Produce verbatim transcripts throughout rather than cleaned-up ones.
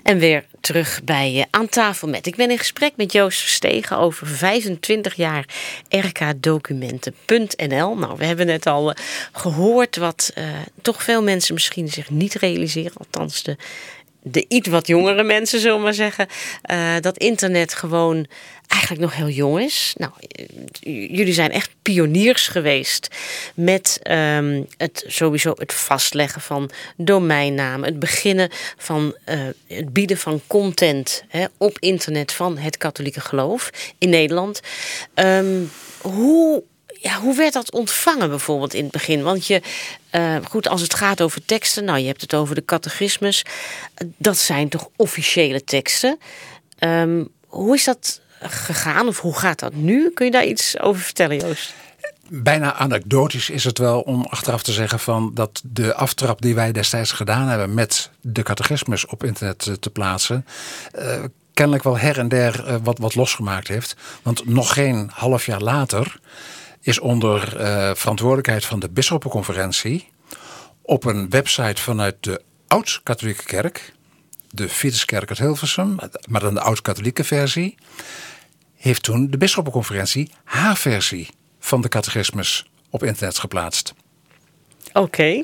En weer terug bij uh, Aan tafel met. Ik ben in gesprek met Joost Verstegen over vijfentwintig jaar R K documenten punt n l. Nou, we hebben net al uh, gehoord wat uh, toch veel mensen misschien zich niet realiseren. Althans, de, de iets wat jongere mensen, zullen we maar zeggen. Uh, dat internet gewoon eigenlijk nog heel jong is. Nou, jullie zijn echt pioniers geweest met um, het sowieso het vastleggen van domeinnamen, het beginnen van uh, het bieden van content hè, op internet van het katholieke geloof in Nederland. Um, hoe Ja, hoe werd dat ontvangen bijvoorbeeld in het begin? Want je, uh, goed, als het gaat over teksten, nou, je hebt het over de catechismus. Dat zijn toch officiële teksten? Um, hoe is dat gegaan of hoe gaat dat nu? Kun je daar iets over vertellen, Joost? Bijna anekdotisch is het wel om achteraf te zeggen van dat de aftrap die wij destijds gedaan hebben met de catechismus op internet te plaatsen, uh, kennelijk wel her en der uh, wat, wat losgemaakt heeft. Want nog geen half jaar later is onder uh, verantwoordelijkheid van de bisschoppenconferentie op een website vanuit de Oud-Katholieke Kerk, de Vituskerk uit Hilversum, maar dan de Oud-Katholieke versie, heeft toen de bisschoppenconferentie haar versie van de catechismus op internet geplaatst. Oké. Okay.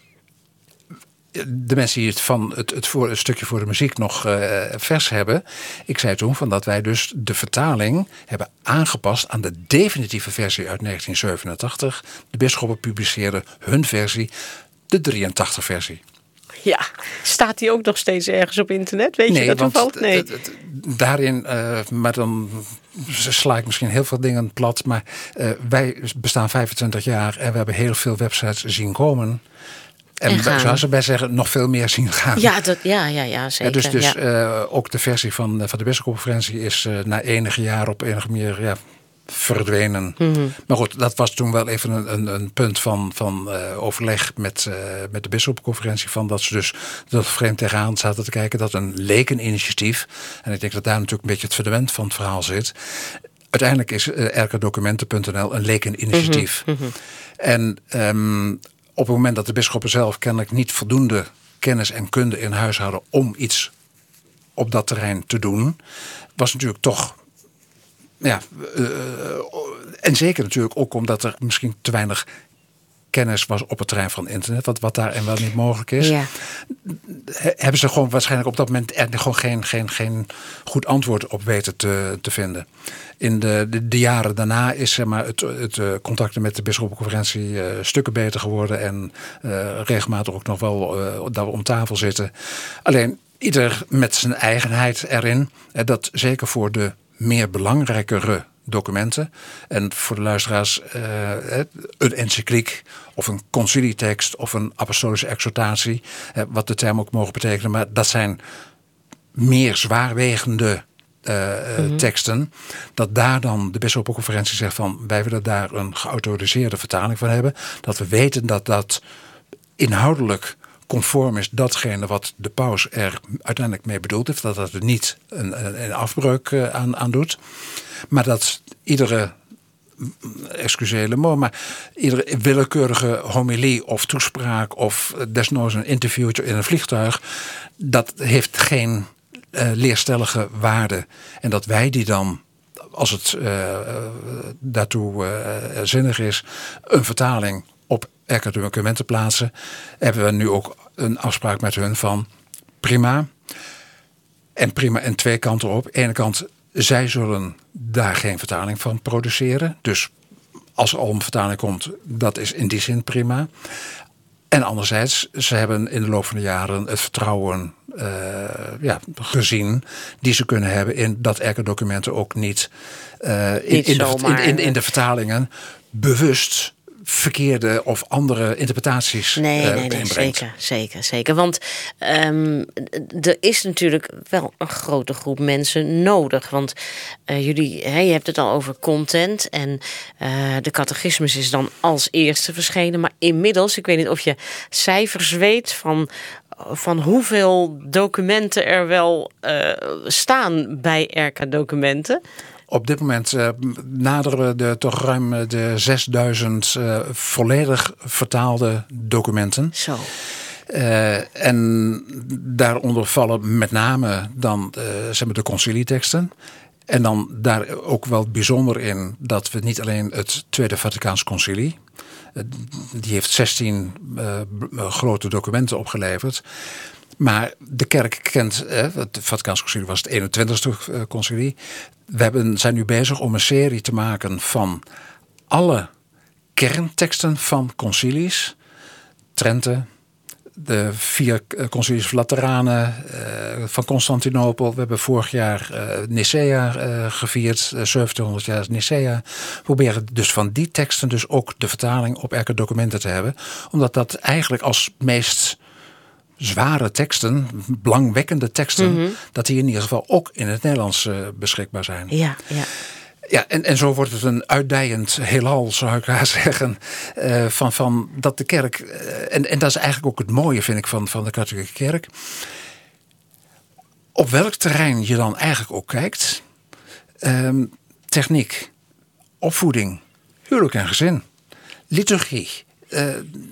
De mensen die het van het, het, voor, het stukje voor de muziek nog uh, vers hebben. Ik zei toen van dat wij dus de vertaling hebben aangepast aan de definitieve versie uit negentien zevenentachtig. De bisschoppen publiceerden hun versie, de drieëntachtig versie. Ja, staat die ook nog steeds ergens op internet? Weet nee, je dat toevallig? Nee, want daarin, uh, maar dan sla ik misschien heel veel dingen plat. Maar uh, wij bestaan vijfentwintig jaar en we hebben heel veel websites zien komen. En, en zoals ze bij zeggen, nog veel meer zien gaan. Ja, dat, ja, ja, ja, zeker. Ja, dus dus ja. uh, ook de versie van, van de bisschopconferentie is uh, na enige jaren op enige manier ja, verdwenen. Mm-hmm. Maar goed, dat was toen wel even een, een, een punt van, van uh, overleg met, uh, met de bisschopconferentie. Van dat ze dus dat vreemd tegenaan zaten te kijken. Dat een lekeninitiatief, en ik denk dat daar natuurlijk een beetje het fundament van het verhaal zit. Uiteindelijk is uh, R K documenten punt n l een lekeninitiatief. Mm-hmm. En um, op het moment dat de bisschoppen zelf kennelijk niet voldoende kennis en kunde in huis hadden om iets op dat terrein te doen, was natuurlijk toch, ja, uh, en zeker natuurlijk ook omdat er misschien te weinig kennis was op het terrein van internet, wat, wat daar en wel niet mogelijk is. Ja. Hebben ze gewoon waarschijnlijk op dat moment er gewoon geen, geen, geen goed antwoord op weten te, te vinden. In de, de, de jaren daarna is zeg maar, het, het uh, contacten met de bisschoppenconferentie uh, stukken beter geworden en uh, regelmatig ook nog wel uh, dat we om tafel zitten. Alleen ieder met zijn eigenheid erin. Uh, dat zeker voor de meer belangrijkere documenten. En voor de luisteraars uh, een encycliek of een concilietekst of een apostolische exhortatie. Uh, wat de term ook mogen betekenen. Maar dat zijn meer zwaarwegende uh, mm-hmm. teksten. Dat daar dan de bisschoppenconferentie zegt van wij willen daar een geautoriseerde vertaling van hebben. Dat we weten dat dat inhoudelijk conform is datgene wat de paus er uiteindelijk mee bedoeld heeft. Dat dat er niet een, een afbreuk uh, aan, aan doet. Maar dat iedere, excuseer le mot, maar iedere willekeurige homilie of toespraak of desnoods een interviewtje in een vliegtuig, dat heeft geen uh, leerstellige waarde. En dat wij die dan, als het uh, daartoe uh, zinnig is, een vertaling op R K documenten plaatsen, hebben we nu ook een afspraak met hun van prima. En prima en twee kanten op. Aan de ene kant, zij zullen daar geen vertaling van produceren. Dus als er al een vertaling komt, dat is in die zin prima. En anderzijds, ze hebben in de loop van de jaren het vertrouwen uh, ja, gezien die ze kunnen hebben in dat R K documenten ook niet, uh, in, niet in, de, in, in, in de vertalingen bewust verkeerde of andere interpretaties nee, uh, nee, nee, zeker, zeker, zeker. Want um, er is natuurlijk wel een grote groep mensen nodig. Want uh, jullie, he, je hebt het al over content en uh, de catechismus is dan als eerste verschenen. Maar inmiddels, ik weet niet of je cijfers weet van van hoeveel documenten er wel uh, staan bij R K documenten. Op dit moment uh, naderen we de, toch ruim de zesduizend uh, volledig vertaalde documenten. Zo. Uh, en daaronder vallen met name dan uh, zeg maar de concilieteksten. En dan daar ook wel bijzonder in dat we niet alleen het Tweede Vaticaans Concilie, uh, die heeft zestien uh, grote documenten opgeleverd. Maar de kerk kent, uh, het Vaticaans Concilie was het eenentwintigste uh, concilie. We hebben, zijn nu bezig om een serie te maken van alle kernteksten van concilies. Trente, de vier concilies van Lateranen, uh, van Constantinopel. We hebben vorig jaar uh, Nicea uh, gevierd, uh, zeventienhonderd jaar Nicea. We proberen dus van die teksten dus ook de vertaling op elke documenten te hebben. Omdat dat eigenlijk als meest zware teksten, belangwekkende teksten, mm-hmm. dat die in ieder geval ook in het Nederlands uh, beschikbaar zijn. Ja, ja. Ja, en, en zo wordt het een uitdijend heelal, zou ik haar zeggen, uh, van, van dat de kerk, uh, en, en dat is eigenlijk ook het mooie, vind ik, van, van de katholieke kerk. Op welk terrein je dan eigenlijk ook kijkt, um, techniek, opvoeding, huwelijk en gezin, liturgie, uh,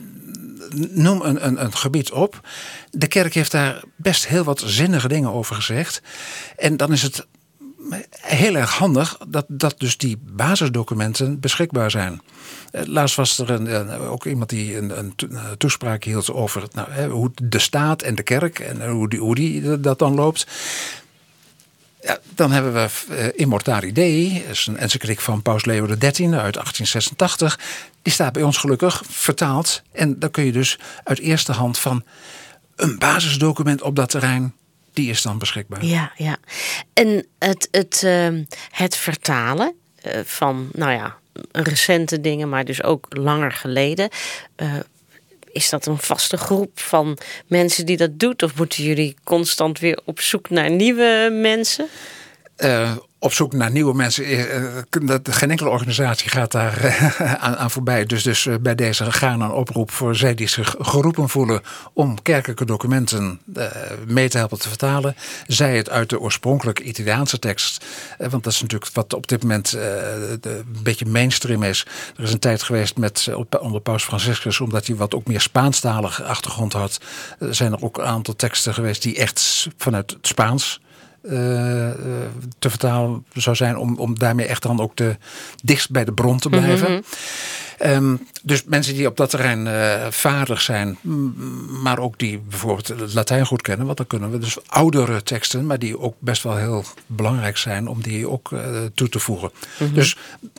noem een, een, een gebied op. De kerk heeft daar best heel wat zinnige dingen over gezegd. En dan is het heel erg handig dat, dat dus die basisdocumenten beschikbaar zijn. Uh, laatst was er een, een, ook iemand die een, een toespraak hield over nou, hè, hoe de staat en de kerk en hoe die, hoe die dat dan loopt. Ja, dan hebben we uh, Immortari Dei, dat is een encycliek van Paus Leo de dertiende uit achttien zesentachtig. Die staat bij ons gelukkig vertaald. En dan kun je dus uit eerste hand van een basisdocument op dat terrein, die is dan beschikbaar. Ja, ja. En het, het, uh, het vertalen uh, van, nou ja, recente dingen, maar dus ook langer geleden. Uh, is dat een vaste groep van mensen die dat doet? Of moeten jullie constant weer op zoek naar nieuwe mensen? Uh, op zoek naar nieuwe mensen. Uh, geen enkele organisatie gaat daar uh, aan, aan voorbij. Dus, dus uh, bij deze gaan een oproep voor zij die zich geroepen voelen om kerkelijke documenten uh, mee te helpen te vertalen. Zij het uit de oorspronkelijke Italiaanse tekst. Uh, want dat is natuurlijk wat op dit moment uh, de, een beetje mainstream is. Er is een tijd geweest met uh, onder Paus Franciscus, omdat hij wat ook meer Spaanstalige achtergrond had. Uh, zijn er ook een aantal teksten geweest die echt vanuit het Spaans Uh, uh, te vertalen zou zijn om, om daarmee echt dan ook de, dichtst bij de bron te blijven. Mm-hmm. Um, dus mensen die op dat terrein uh, vaardig zijn, m- maar ook die bijvoorbeeld het Latijn goed kennen, want dan kunnen we dus oudere teksten, maar die ook best wel heel belangrijk zijn om die ook uh, toe te voegen. Mm-hmm. Dus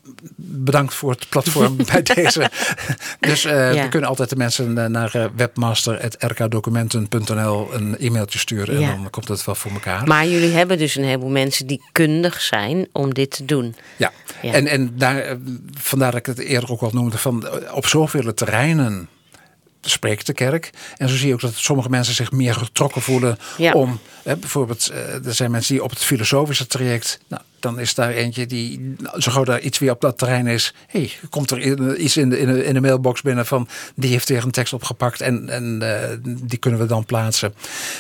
bedankt voor het platform bij deze. Dus uh, ja. we kunnen altijd de mensen naar uh, webmaster punt r k documenten punt n l een e-mailtje sturen ja. en dan komt het wel voor elkaar. Maar jullie hebben dus een heleboel mensen die kundig zijn om dit te doen. Ja, ja. en, en daar, vandaar dat ik het eerder ook wel noemde, van op zoveel terreinen spreekt de kerk. En zo zie je ook dat sommige mensen zich meer getrokken voelen ja. om, hè, bijvoorbeeld, uh, er zijn mensen die op het filosofische traject, nou, dan is daar eentje die, zo gauw daar iets weer op dat terrein is, hey, komt er iets in de, in de, in de mailbox binnen van, die heeft weer een tekst opgepakt en, en uh, die kunnen we dan plaatsen.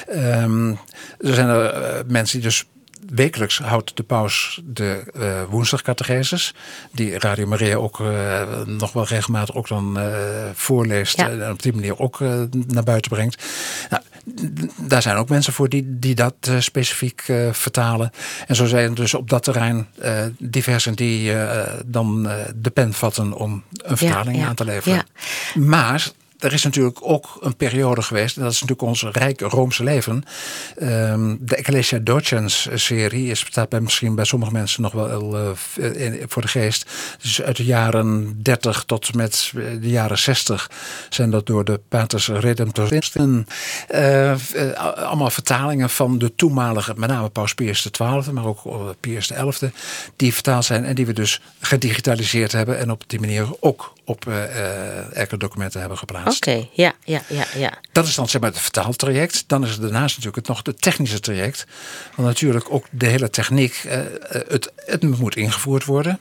Um, er zijn er uh, mensen die dus wekelijks houdt de paus de uh, woensdagcatecheses, die Radio Maria ook uh, nog wel regelmatig ook dan uh, voorleest ja. en op die manier ook uh, naar buiten brengt. Nou, daar zijn ook mensen voor die, die dat uh, specifiek uh, vertalen. En zo zijn er dus op dat terrein uh, diversen die uh, dan uh, de pen vatten om een vertaling ja, ja. aan te leveren. Ja. Maar er is natuurlijk ook een periode geweest, en dat is natuurlijk ons rijke Roomse leven. Um, de Ecclesia Docens serie is, staat bij misschien bij sommige mensen nog wel uh, in, voor de geest. Dus uit de jaren dertig tot met de jaren zestig zijn dat door de Paters Redemptoristen uh, uh, allemaal vertalingen van de toenmalige, met name Paus Pius de twaalfde, maar ook uh, Pius de elfde, die vertaald zijn en die we dus gedigitaliseerd hebben en op die manier ook op uh, uh, elke documenten hebben geplaatst. Oké, okay, ja, ja, ja, ja. Dat is dan zeg maar het vertaaltraject. Dan is er daarnaast natuurlijk het nog het technische traject. Want natuurlijk ook de hele techniek, uh, het, het moet ingevoerd worden.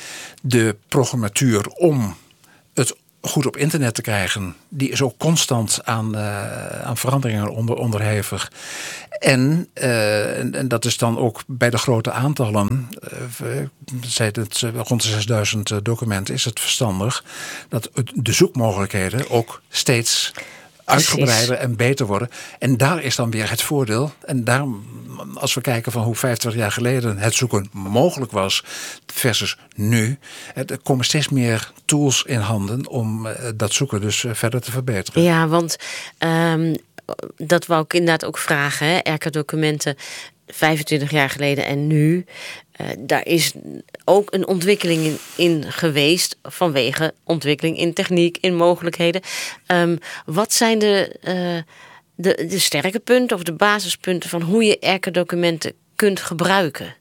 De programmatuur om het goed op internet te krijgen, die is ook constant aan, uh, aan veranderingen onder, onderhevig. En, uh, en, en dat is dan ook bij de grote aantallen, uh, zei het, uh, rond de zesduizend documenten, is het verstandig dat het, de zoekmogelijkheden ook steeds uitgebreider Precies. en beter worden. En daar is dan weer het voordeel. En daarom, als we kijken van hoe vijftig jaar geleden het zoeken mogelijk was versus nu, er komen steeds meer tools in handen om dat zoeken dus verder te verbeteren. Ja, want um, dat wou ik inderdaad ook vragen. Hè? R K-documenten vijfentwintig jaar geleden en nu. Uh, daar is ook een ontwikkeling in, in geweest vanwege ontwikkeling in techniek, in mogelijkheden. Um, wat zijn de, uh, de, de sterke punten of de basispunten van hoe je R K-documenten kunt gebruiken?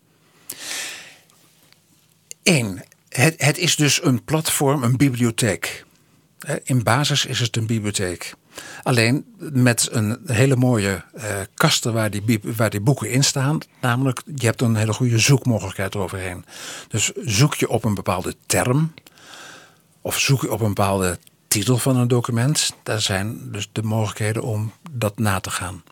Eén, het, het is dus een platform, een bibliotheek. In basis is het een bibliotheek. Alleen met een hele mooie uh, kasten waar die, waar die boeken in staan. Namelijk, je hebt een hele goede zoekmogelijkheid eroverheen. Dus zoek je op een bepaalde term. Of zoek je op een bepaalde titel van een document. Daar zijn dus de mogelijkheden om dat na te gaan.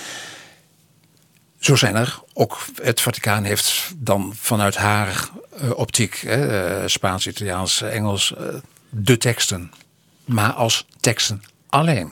Zo zijn er ook, het Vaticaan heeft dan vanuit haar uh, optiek, uh, Spaans, Italiaans, Engels, uh, de teksten. Maar als teksten alleen.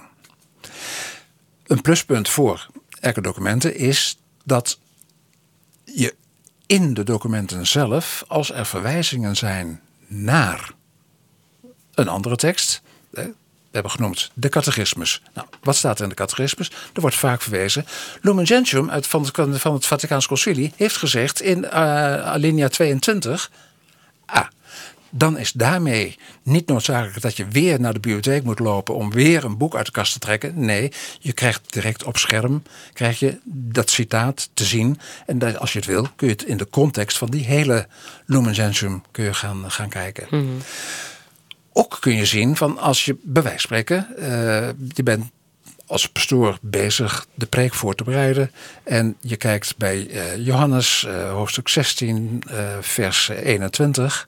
Een pluspunt voor R K-documenten is dat je in de documenten zelf, als er verwijzingen zijn naar een andere tekst, we hebben genoemd de catechismus. Nou, wat staat er in de catechismus? Er wordt vaak verwezen. Lumen Gentium uit van het, van het Vaticaans Concilie heeft gezegd in uh, alinea tweeëntwintig. Ah, dan is daarmee niet noodzakelijk dat je weer naar de bibliotheek moet lopen om weer een boek uit de kast te trekken. Nee, je krijgt direct op scherm krijg je dat citaat te zien. En dat, als je het wil, kun je het in de context van die hele Lumen Gentium kun je gaan, gaan kijken. Mm-hmm. Ook kun je zien van als je bij wijze van spreken, uh, je bent als pastoor bezig de preek voor te bereiden. En je kijkt bij uh, Johannes, uh, hoofdstuk zestien, uh, vers eenentwintig.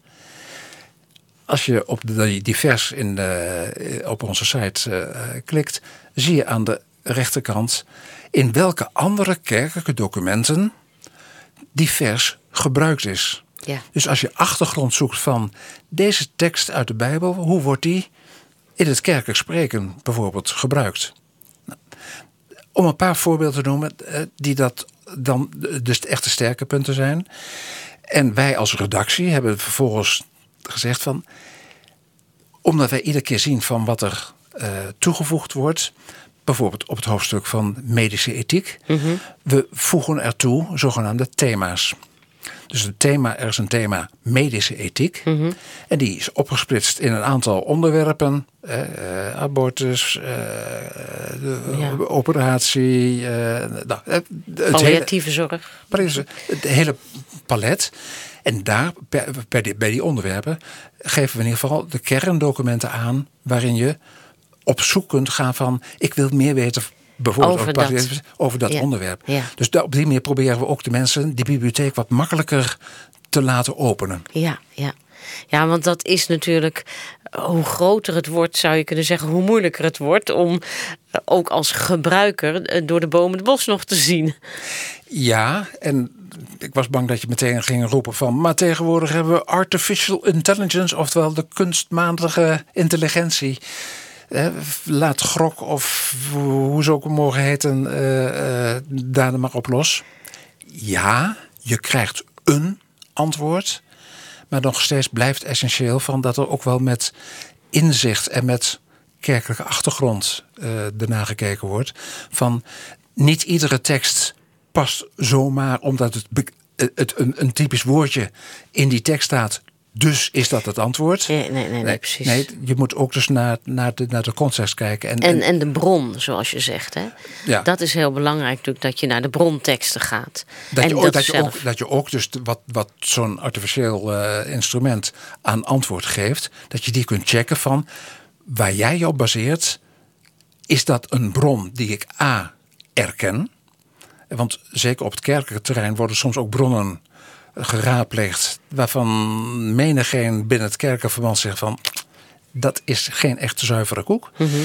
Als je op de, die vers in de, op onze site uh, klikt, zie je aan de rechterkant in welke andere kerkelijke documenten die vers gebruikt is. Ja. Dus als je achtergrond zoekt van deze tekst uit de Bijbel, hoe wordt die in het kerkelijk spreken bijvoorbeeld gebruikt? Nou, om een paar voorbeelden te noemen die dat dan dus de echte sterke punten zijn. En wij als redactie hebben vervolgens gezegd van, omdat wij iedere keer zien van wat er uh, toegevoegd wordt, bijvoorbeeld op het hoofdstuk van medische ethiek, mm-hmm. we voegen ertoe zogenaamde thema's. Dus een thema, er is een thema medische ethiek. Mm-hmm. En die is opgesplitst in een aantal onderwerpen. Eh, uh, abortus, uh, de ja. operatie. Uh, nou, het palliatieve hele, zorg. Het hele palet. En daar, per, per die, bij die onderwerpen, geven we in ieder geval de kerndocumenten aan waarin je op zoek kunt gaan van, ik wil meer weten bijvoorbeeld over over dat, dat, over dat ja. onderwerp. Ja. Dus op die manier proberen we ook de mensen die bibliotheek wat makkelijker te laten openen. Ja, ja. Ja, want dat is natuurlijk, hoe groter het wordt, zou je kunnen zeggen, hoe moeilijker het wordt om ook als gebruiker door de bomen het bos nog te zien. Ja, en ik was bang dat je meteen ging roepen van, maar tegenwoordig hebben we artificial intelligence, oftewel de kunstmatige intelligentie. Eh, laat Grok of hoe ze ook mogen heten, uh, uh, daar maar op los. Ja, je krijgt een antwoord, maar nog steeds blijft essentieel van dat er ook wel met inzicht en met kerkelijke achtergrond uh, erna gekeken wordt. Van niet iedere tekst past zomaar omdat het, be- het een, een typisch woordje in die tekst staat. Dus is dat het antwoord? Nee, nee, nee, nee, nee precies. Nee, je moet ook dus naar, naar, de, naar de context kijken. En, en, en de bron, zoals je zegt. Hè? Ja. Dat is heel belangrijk natuurlijk, dat je naar de bronteksten gaat. Dat, en je, ook, dat, dat, je, zelf... ook, dat je ook dus wat, wat zo'n artificieel uh, instrument aan antwoord geeft, dat je die kunt checken van waar jij je op baseert, is dat een bron die ik A, erken. Want zeker op het kerkelijke terrein worden soms ook bronnen geraadpleegd, waarvan menigeen binnen het kerkelijk verband zegt van, dat is geen echte zuivere koek. Mm-hmm.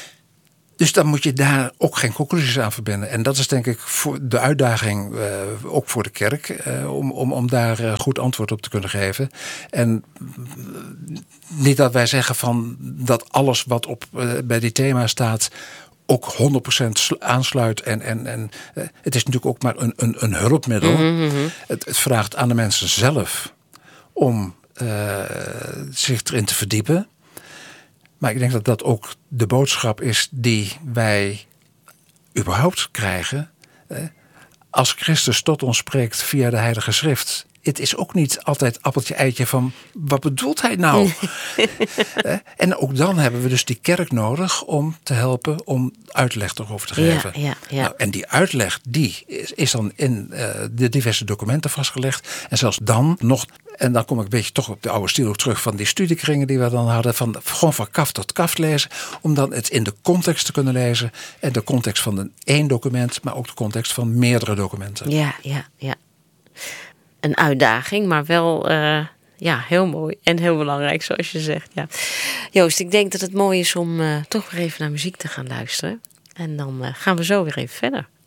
Dus dan moet je daar ook geen conclusies aan verbinden. En dat is denk ik voor de uitdaging, uh, ook voor de kerk, uh, om, om, om daar uh, goed antwoord op te kunnen geven. En niet dat wij zeggen van dat alles wat op uh, bij die thema staat ook honderd procent aansluit. En, en, en uh, het is natuurlijk ook maar een, een, een hulpmiddel. Mm-hmm. Het, het vraagt aan de mensen zelf om uh, zich erin te verdiepen. Maar ik denk dat dat ook de boodschap is die wij überhaupt krijgen. Uh, als Christus tot ons spreekt via de Heilige Schrift. Het is ook niet altijd appeltje eitje van wat bedoelt hij nou? uh, en ook dan hebben we dus die kerk nodig om te helpen om uitleg erover te geven. Ja, ja, ja. Nou, en die uitleg die is, is dan in uh, de diverse documenten vastgelegd. En zelfs dan nog, en dan kom ik een beetje toch op de oude stijl ook terug van die studiekringen die we dan hadden. Van, gewoon van kaft tot kaft lezen. Om dan het in de context te kunnen lezen. En de context van een één document, maar ook de context van meerdere documenten. Ja, ja, ja. Een uitdaging, maar wel uh, ja, heel mooi en heel belangrijk, zoals je zegt. Ja. Joost, ik denk dat het mooi is om uh, toch weer even naar muziek te gaan luisteren. En dan uh, gaan we zo weer even verder.